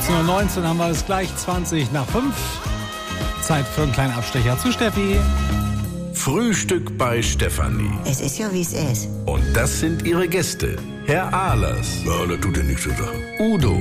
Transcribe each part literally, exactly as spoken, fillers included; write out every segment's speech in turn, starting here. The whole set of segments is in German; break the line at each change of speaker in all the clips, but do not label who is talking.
siebzehn Uhr neunzehn haben wir es gleich zwanzig nach fünf. Zeit für einen kleinen Abstecher zu Steffi.
Frühstück bei Stefanie.
Es ist ja, wie es ist.
Und das sind ihre Gäste. Herr Ahlers.
Ja, das tut ja nichts zur Sache.
Udo.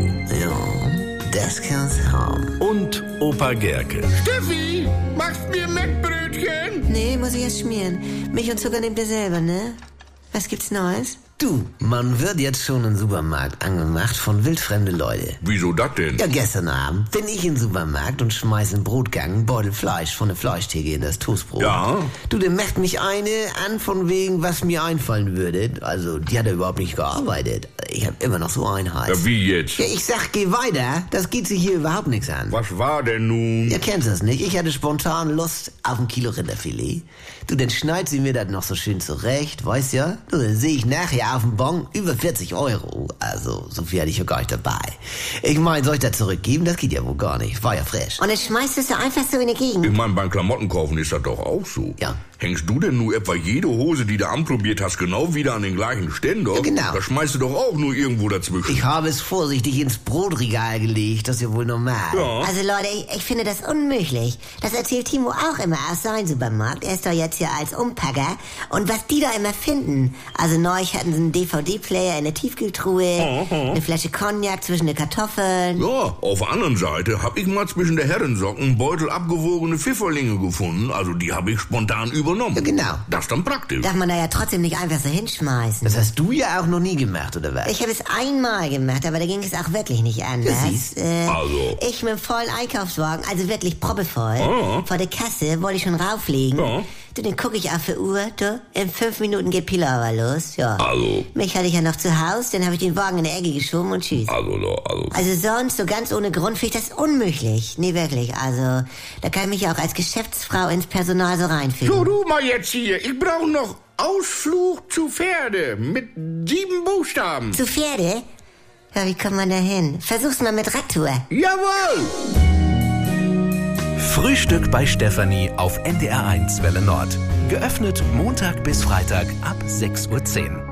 Ja, das kann's haben.
Und Opa Gerke.
Steffi, machst mir Mettbrötchen?
Nee, muss ich erst schmieren. Milch und Zucker nehmt ihr selber, ne? Was gibt's Neues?
Du, man wird jetzt schon im Supermarkt angemacht von wildfremde Leute.
Wieso das denn?
Ja, gestern Abend bin ich im Supermarkt und schmeiß im Brotgang einen Beutel Fleisch von der Fleischtheke in das Toastbrot.
Ja?
Du, der macht mich eine an von wegen, was mir einfallen würde. Also, die hat er überhaupt nicht gearbeitet. Ich hab immer noch so einen Hals.
Ja, wie jetzt?
Ja, ich sag, geh weiter. Das geht sich hier überhaupt nichts an.
Was war denn nun?
Ihr kennt das nicht. Ich hatte spontan Lust auf ein Kilo Rinderfilet. Du, dann schneidet sie mir das noch so schön zurecht, weißt ja? Du, dann sehe ich nachher auf dem Bon über vierzig Euro. Also, so viel hatte ich ja gar nicht dabei. Ich meine, soll ich das zurückgeben? Das geht ja wohl gar nicht. War ja frisch.
Und dann schmeißt es so einfach so in die Gegend.
Ich meine, beim Klamottenkaufen ist das doch auch so.
Ja.
Hängst du denn nur etwa jede Hose, die du anprobiert hast, genau wieder an den gleichen Ständer?
Ja, genau.
Da schmeißt du doch auch nur irgendwo dazwischen.
Ich habe es vorsichtig ins Brotregal gelegt. Das ist ja wohl normal.
Ja.
Also Leute, ich, ich finde das unmöglich. Das erzählt Timo auch immer aus seinem Supermarkt. Er ist doch jetzt hier als Umpacker. Und was die da immer finden. Also neulich hatten sie einen D V D-Player in der Tiefkühltruhe,
Aha.
eine Flasche Cognac zwischen den Kartoffeln.
Ja, auf der anderen Seite hab ich mal zwischen der Herrensocken einen Beutel abgewogene Pfifferlinge gefunden. Also die habe ich spontan übernommen.
Ja, genau.
Das ist dann praktisch.
Darf man da ja trotzdem nicht einfach so hinschmeißen.
Das hast du ja auch noch nie gemacht, oder was?
Ich habe es einmal gemacht, aber da ging es auch wirklich nicht anders.
Ja, siehst.
Äh,
Also.
Ich mit dem vollen Einkaufswagen, also wirklich proppevoll,
Ah.
vor der Kasse wollte ich schon rauflegen.
Ja.
Du, dann gucke ich auf die Uhr, du, in fünf Minuten geht Pilawa los, ja.
Also.
Mich hatte ich ja noch zu Hause, dann habe ich den Wagen in der Ecke geschoben und tschüss.
Also, da, also.
Also sonst, so ganz ohne Grund, finde ich das unmöglich. Nee, wirklich, also, da kann ich mich ja auch als Geschäftsfrau ins Personal so reinfügen.
So, du mal jetzt hier. Ich brauche noch Ausflug zu Pferde mit sieben Buchstaben.
Zu Pferde? Ja, wie kommt man da hin? Versuch's mal mit Radtour.
Jawohl!
Frühstück bei Stefanie auf N D R eins Welle Nord. Geöffnet Montag bis Freitag ab sechs Uhr zehn.